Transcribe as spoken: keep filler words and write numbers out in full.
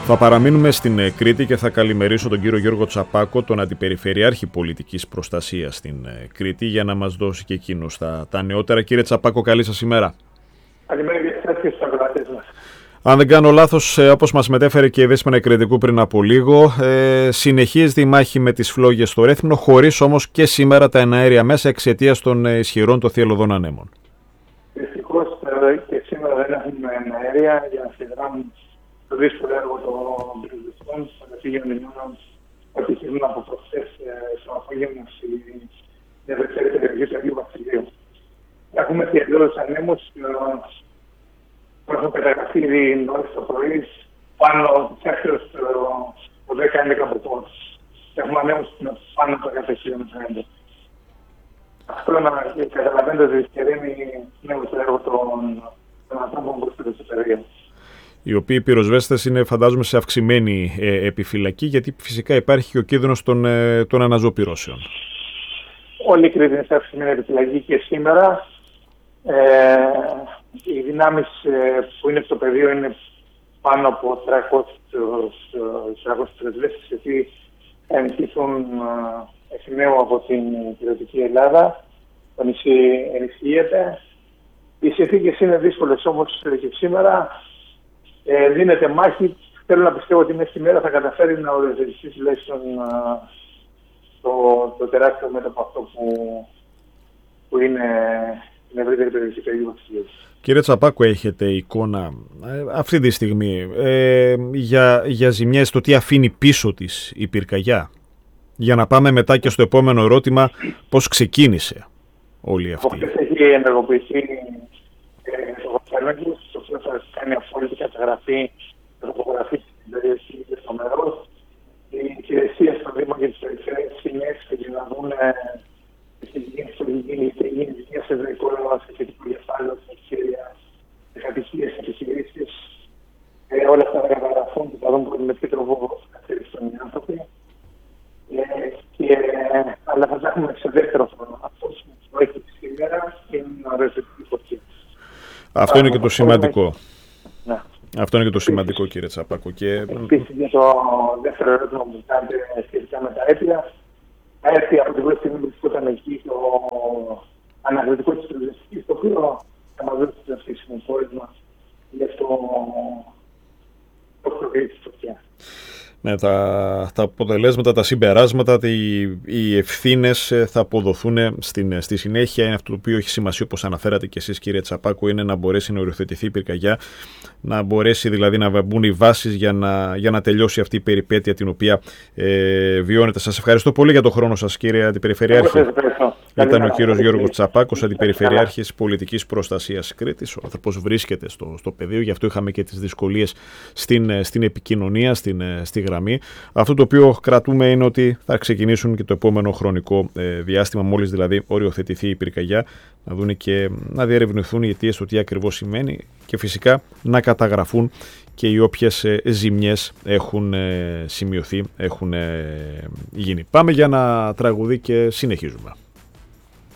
Θα παραμείνουμε στην Κρήτη και θα καλημερίσω τον κύριο Γιώργο Τσαπάκο, τον Αντιπεριφερειάρχη Πολιτικής Προστασίας στην Κρήτη, για να μας δώσει και εκείνος τα, τα νεότερα. Κύριε Τσαπάκο, καλή σας ημέρα. Καλημέρα και στους ακροατές μας. Αν δεν κάνω λάθος, όπως μας μετέφερε και η Δέσποινα Κρητικού πριν από λίγο, ε, συνεχίζεται η μάχη με τις φλόγες στο Ρέθυμνο, χωρίς όμως και σήμερα τα εναέρια μέσα εξαιτίας των ισχυρών των θυελλωδών ανέμων. Δυστυχώς και σήμερα δεν έχουμε εναέρια για να συνδράμουν το δύσκολο έργο των πυροσβεστών των καταφύγιων λιμνών που επιχειρούν από προχθές στο απόγευμα στη διαδεξιότερη περιοχή του Αγίου Βασιλείου. Έχουμε θυελλώδους ανέμους που έχουν καταγραφεί ήδη νωρίς το πρωί πάνω μέχρι το δέκα έντεκα από πόρους. Έχουμε ανέμους πάνω από δέκα χιλιόμετρα. Αυτό να καταλαβαίνετε ότι δυσκεραίνει το έργο των ανθρώπων που βρίσκονται στην περιοχή. Οι οποίοι πυροσβέστες είναι, φαντάζομαι, σε αυξημένη ε, επιφυλακή, γιατί φυσικά υπάρχει και ο κίνδυνος των, ε, των αναζωπυρώσεων. Όλη η Κρήτη είναι σε αυξημένη επιφυλακή και σήμερα. Ε, οι δυνάμεις ε, που είναι στο πεδίο είναι πάνω από τριακόσιους πυροσβέστες, οι οποίοι ενισχύσουν εκ νέου από την Πειρατική Ελλάδα. Το νησί ενισχύεται. Οι συνθήκες είναι δύσκολες όμως και σήμερα. Ε, δίνεται μάχη. Θέλω να πιστεύω ότι μέσα στη μέρα θα καταφέρει να οριοθετήσει τουλάχιστον το, το τεράστιο μέτωπο αυτό που, που είναι την ευρύτερη περιοχή του Αγίου Βασιλείου. Κύριε Τσαπάκο, έχετε εικόνα ε, αυτή τη στιγμή ε, για, για ζημιές, το τι αφήνει πίσω της η πυρκαγιά? Για να πάμε μετά και στο επόμενο ερώτημα, πώς ξεκίνησε όλη αυτή. Όπως έχει ενεργοποιηθεί το Βασιλείο, το οποίο θα κάνει απόλυτη καταγραφή, τοπογραφή στην περιοχή και στο μέρος. Οι υπηρεσίες στο Δήμο και τις περιφέρειες συνέχισαν και να δουν τι γίνει στο Λιγίνη, τι γίνει σε ευρωπαϊκό λόγο, σε θετικό κεφάλαιο, σε χέρια, σε κατοικίες, σε επιχειρήσεις. Όλα αυτά θα καταγραφούν και θα δουν με ποιο τρόπο καθαρίσουν οι άνθρωποι. Αλλά θα τα έχουμε σε δεύτερο χρόνο. Αυτό που έχει σήμερα είναι μια ρεζετική φωτιά. Αυτό είναι και το σημαντικό. Ναι. Αυτό είναι και το σημαντικό, κύριε Τσαπάκο. Και... Επίσης, για το δεύτερο ερώτημα που κάνετε σχετικά με τα αίτια. Τα αίτια από την πρώτη στιγμή που βρισκόταν εκεί το ανακριτικό της πυροσβεστικής, το οποίο θα μας δώσει το αφήσιμο πόρισμα για το πώς προκρίνει τη φωτιά. Ναι, τα, τα αποτελέσματα, τα συμπεράσματα, οι, οι ευθύνες θα αποδοθούν στην, στη συνέχεια. Είναι αυτό το οποίο έχει σημασία, όπως αναφέρατε και εσείς, κύριε Τσαπάκο, είναι να μπορέσει να οριοθετηθεί η πυρκαγιά, να μπορέσει δηλαδή να μπουν οι βάσεις για να, για να τελειώσει αυτή η περιπέτεια την οποία ε, βιώνεται. Σας ευχαριστώ πολύ για τον χρόνο σας, κύριε Αντιπεριφερειάρχη. Ήταν ο κύριος Γιώργος Τσαπάκος, Αντιπεριφερειάρχης Πολιτικής Προστασίας Κρήτης. Ο άνθρωπος βρίσκεται στο, στο πεδίο, γι' αυτό είχαμε και τις δυσκολίες στην, στην επικοινωνία, στην, στη γραμμή. Αυτό το οποίο κρατούμε είναι ότι θα ξεκινήσουν και το επόμενο χρονικό ε, διάστημα, μόλις δηλαδή οριοθετηθεί η πυρκαγιά, να δουν και να διερευνηθούν οι αιτίες του τι ακριβώς σημαίνει και φυσικά να καταγραφούν και οι όποιες ε, ζημιές έχουν ε, σημειωθεί, έχουν ε, γίνει. Πάμε για ένα τραγουδί και συνεχίζουμε.